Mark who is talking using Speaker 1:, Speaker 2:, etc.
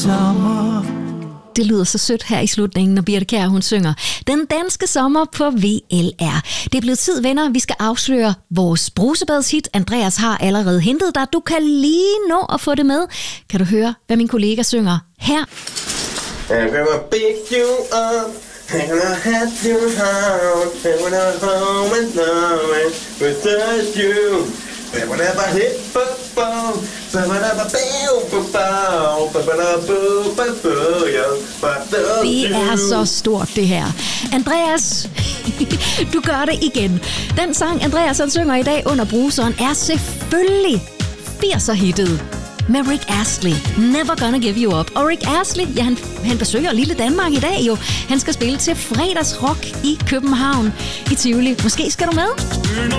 Speaker 1: Sommer.
Speaker 2: Det lyder så sødt her i slutningen, når Birthe Kjær, hun synger Den danske sommer på VLR. Det er blevet tid, venner. Vi skal afsløre vores brusebadshit. Andreas har allerede hentet dig. Du kan lige nå at få det med. Kan du høre, hvad min kollega synger her?
Speaker 3: I'm gonna pick you up, I'm gonna have your heart, I'm gonna home and love it without you. Whenever hit football,
Speaker 2: det er så stort, det her. Andreas, du gør det igen. Den sang, Andreas han synger i dag under bruseren, er selvfølgelig 80'er-hittet med Rick Astley. Never Gonna Give You Up. Og Rick Astley, ja, han besøger lille Danmark i dag jo. Han skal spille til fredagsrock i København i Tivoli. Måske skal du med?